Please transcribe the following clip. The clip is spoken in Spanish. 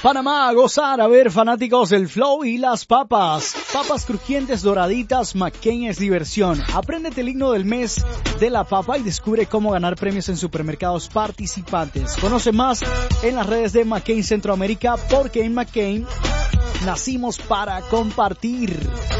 Panamá, a gozar, a ver, fanáticos del flow y las papas. Papas crujientes doraditas, McCain es diversión. Apréndete el himno del mes de la papa y descubre cómo ganar premios en supermercados participantes. Conoce más en las redes de McCain Centroamérica, porque en McCain nacimos para compartir.